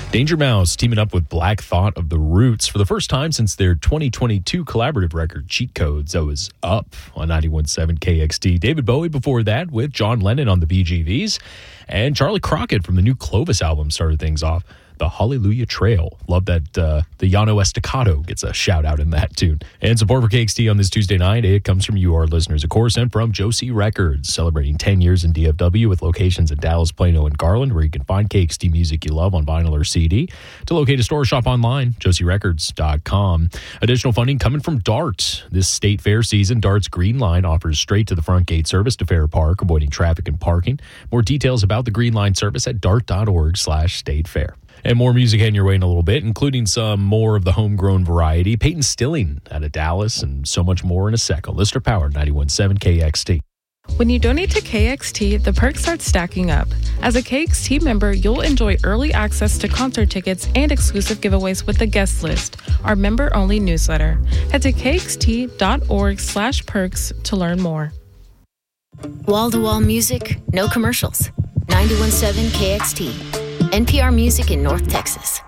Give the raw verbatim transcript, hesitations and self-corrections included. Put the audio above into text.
Danger Mouse teaming up with Black Thought of the Roots for the first time since their twenty twenty-two collaborative record, Cheat Codes, that was Up on ninety-one point seven K X T. David Bowie before that with John Lennon on the B G Vs. And Charlie Crockett from the new Clovis album started things off. The Hallelujah Trail. Love that uh, the Yano Estacado gets a shout out in that tune. And support for K X T on this Tuesday night, it comes from you, our listeners, of course, and from Josie Records, celebrating ten years in D F W with locations in Dallas, Plano, and Garland, where you can find K X T music you love on vinyl or C D. To locate a store, shop online, josie records dot com. Additional funding coming from DART. This state fair season, DART's Green Line offers straight to the front gate service to Fair Park, avoiding traffic and parking. More details about the Green Line service at dart.org slash state fair. And more music heading your way in a little bit, including some more of the homegrown variety. Peyton Stilling out of Dallas, and so much more in a sec. Listener Power, ninety-one point seven K X T. When you donate to K X T, the perks start stacking up. As a K X T member, you'll enjoy early access to concert tickets and exclusive giveaways with the guest list, our member-only newsletter. Head to kxt.org slash perks to learn more. Wall-to-wall music, no commercials. ninety-one point seven K X T. N P R Music in North Texas.